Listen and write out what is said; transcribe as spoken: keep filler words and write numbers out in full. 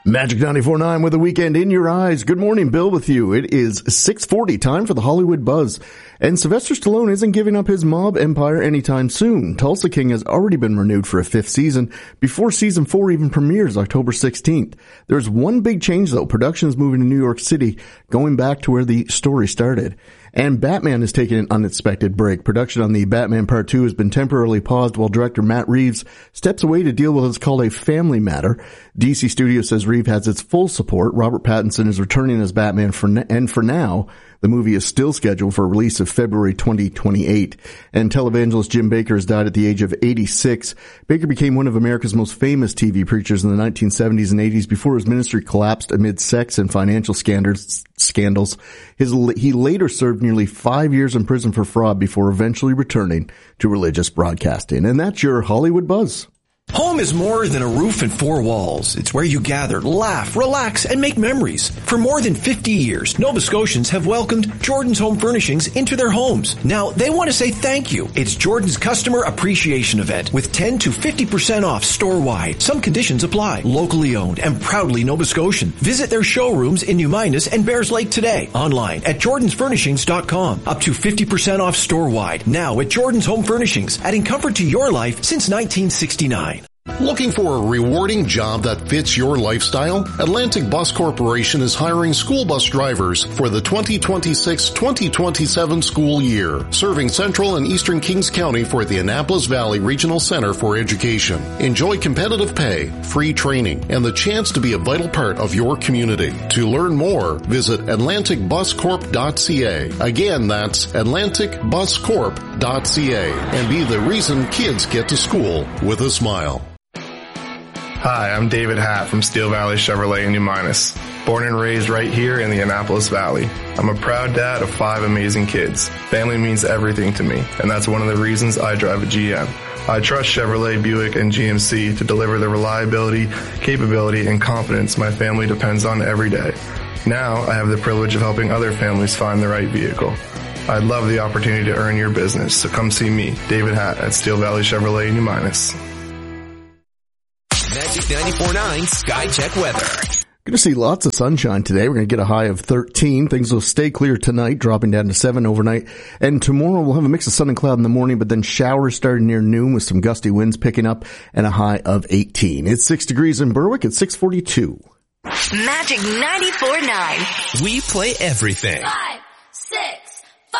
Magic ninety-four point nine with a weekend in your eyes. Good morning, Bill with you. It is six forty, time for the Hollywood Buzz. And Sylvester Stallone isn't giving up his mob empire anytime soon. Tulsa King has already been renewed for a fifth season before season four even premieres October sixteenth. There's one big change though. Production is moving to New York City, going back to where the story started. And Batman is taking an unexpected break. Production on the Batman Part two has been temporarily paused while director Matt Reeves steps away to deal with what's called a family matter. D C Studios says Reeves has its full support. Robert Pattinson is returning as Batman, for n- and for now, the movie is still scheduled for release of February twenty twenty-eight. And televangelist Jim Bakker has died at the age of eighty-six. Bakker became one of America's most famous T V preachers in the nineteen seventies and eighties before his ministry collapsed amid sex and financial scandals. scandals. His, he later served nearly five years in prison for fraud before eventually returning to religious broadcasting. And that's your Hollywood Buzz. Home is more than a roof and four walls. It's where you gather, laugh, relax, and make memories. For more than fifty years, Nova Scotians have welcomed Jordan's Home Furnishings into their homes. Now, they want to say thank you. It's Jordan's Customer Appreciation Event with ten to fifty percent off store-wide. Some conditions apply. Locally owned and proudly Nova Scotian. Visit their showrooms in New Minas and Bears Lake today. Online at jordans furnishings dot com. Up to fifty percent off store-wide. Now at Jordan's Home Furnishings, adding comfort to your life since nineteen sixty-nine. Looking for a rewarding job that fits your lifestyle? Atlantic Bus Corporation is hiring school bus drivers for the twenty twenty-six twenty twenty-seven school year, serving Central and Eastern Kings County for the Annapolis Valley Regional Center for Education. Enjoy competitive pay, free training, and the chance to be a vital part of your community. To learn more, visit atlantic bus corp dot c a. Again, that's atlantic bus corp dot c a, and be the reason kids get to school with a smile. Hi, I'm David Hatt from Steel Valley Chevrolet in New Minas. Born and raised right here in the Annapolis Valley. I'm a proud dad of five amazing kids. Family means everything to me, and that's one of the reasons I drive a G M. I trust Chevrolet, Buick, and G M C to deliver the reliability, capability, and confidence my family depends on every day. Now, I have the privilege of helping other families find the right vehicle. I'd love the opportunity to earn your business, so come see me, David Hatt, at Steel Valley Chevrolet in New Minas. Magic ninety-four point nine Sky Check weather. Going to see lots of sunshine today. We're going to get a high of thirteen. Things will stay clear tonight, dropping down to seven overnight. And tomorrow we'll have a mix of sun and cloud in the morning, but then showers starting near noon with some gusty winds picking up and a high of eighteen. It's six degrees in Berwick at six forty-two. Magic ninety-four point nine. We play everything. Five, six.